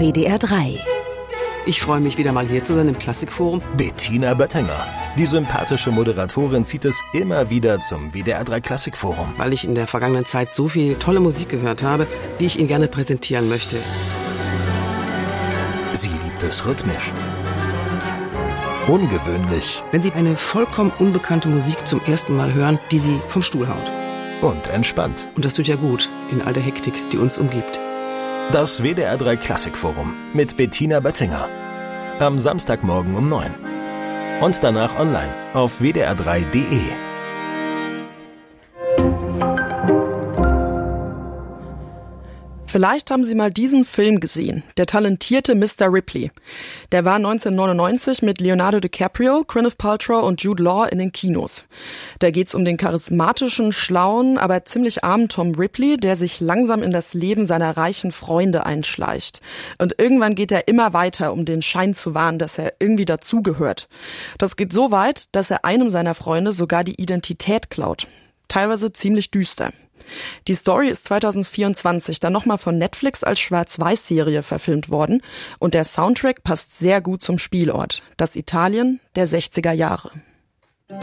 WDR 3. Ich freue mich, wieder mal hier zu sein im Klassikforum. Bettina Böttinger. Die sympathische Moderatorin zieht es immer wieder zum WDR 3 Klassikforum. Weil ich in der vergangenen Zeit so viel tolle Musik gehört habe, die ich Ihnen gerne präsentieren möchte. Sie liebt es rhythmisch. Ungewöhnlich. Wenn Sie eine vollkommen unbekannte Musik zum ersten Mal hören, die Sie vom Stuhl haut. Und entspannt. Und das tut ja gut in all der Hektik, die uns umgibt. Das WDR 3 Klassikforum mit Bettina Böttinger. Am Samstagmorgen um 9. Und danach online auf wdr3.de. Vielleicht haben Sie mal diesen Film gesehen, Der talentierte Mr. Ripley. Der war 1999 mit Leonardo DiCaprio, Gwyneth Paltrow und Jude Law in den Kinos. Da geht's um den charismatischen, schlauen, aber ziemlich armen Tom Ripley, der sich langsam in das Leben seiner reichen Freunde einschleicht. Und irgendwann geht er immer weiter, um den Schein zu wahren, dass er irgendwie dazugehört. Das geht so weit, dass er einem seiner Freunde sogar die Identität klaut. Teilweise ziemlich düster. Die Story ist 2024 dann nochmal von Netflix als Schwarz-Weiß-Serie verfilmt worden und der Soundtrack passt sehr gut zum Spielort, das Italien der 60er Jahre.